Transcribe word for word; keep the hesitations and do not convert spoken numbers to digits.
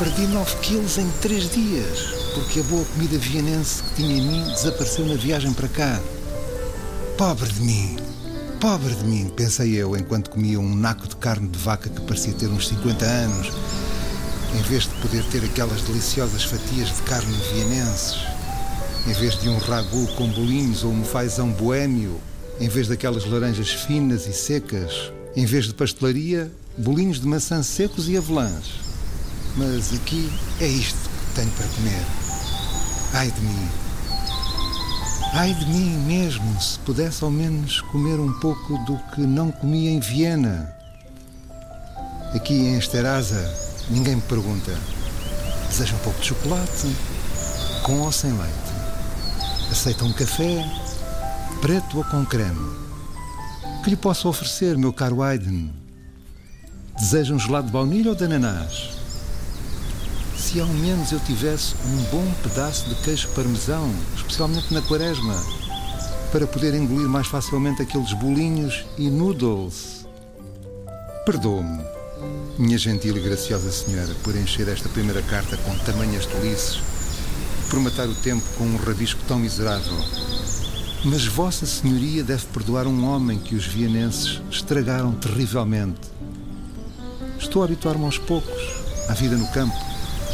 Perdi nove quilos em três dias, porque a boa comida vienense que tinha em mim desapareceu na viagem para cá. Pobre de mim, pobre de mim, pensei eu, enquanto comia um naco de carne de vaca que parecia ter uns cinquenta anos, em vez de poder ter aquelas deliciosas fatias de carne vienenses, em vez de um ragu com bolinhos ou um fazão boêmio, em vez daquelas laranjas finas e secas, em vez de pastelaria, bolinhos de maçã secos e avelãs. Mas aqui é isto que tenho para comer. Ai de mim. Ai de mim mesmo, se pudesse ao menos comer um pouco do que não comia em Viena. Aqui em Esterházy, ninguém me pergunta: deseja um pouco de chocolate? Com ou sem leite? Aceita um café? Preto ou com creme? Que lhe posso oferecer, meu caro Haydn? Deseja um gelado de baunilha ou de ananás? Se ao menos eu tivesse um bom pedaço de queijo parmesão, especialmente na quaresma, para poder engolir mais facilmente aqueles bolinhos e noodles. Perdoe-me, minha gentil e graciosa senhora, por encher esta primeira carta com tamanhas tolices, por matar o tempo com um rabisco tão miserável. Mas Vossa Senhoria deve perdoar um homem que os vienenses estragaram terrivelmente. Estou a habituar-me aos poucos à vida no campo.